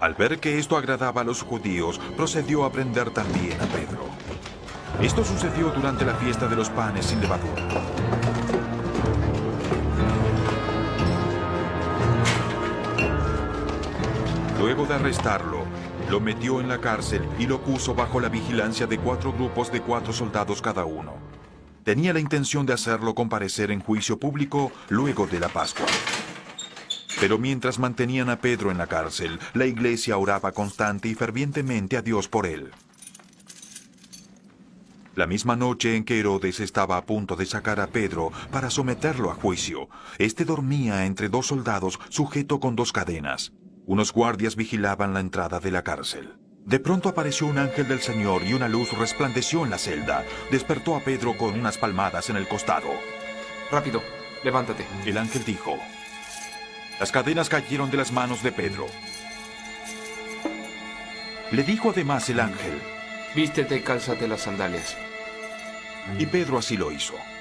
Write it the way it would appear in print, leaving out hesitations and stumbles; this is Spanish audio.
Al ver que esto agradaba a los judíos, procedió a prender también a Pedro. Esto sucedió durante la fiesta de los panes sin levadura. Luego de arrestarlo, lo metió en la cárcel y lo puso bajo la vigilancia de 4 grupos de 4 soldados cada uno. Tenía la intención de hacerlo comparecer en juicio público luego de la Pascua. Pero mientras mantenían a Pedro en la cárcel, la iglesia oraba constante y fervientemente a Dios por él. La misma noche en que Herodes estaba a punto de sacar a Pedro para someterlo a juicio, este dormía entre 2 soldados sujeto con 2 cadenas. Unos guardias vigilaban la entrada de la cárcel. De pronto apareció un ángel del Señor y una luz resplandeció en la celda. Despertó a Pedro con unas palmadas en el costado. Rápido, levántate. El ángel dijo. Las cadenas cayeron de las manos de Pedro. Le dijo además el ángel. Vístete y cálzate las sandalias. Y Pedro así lo hizo.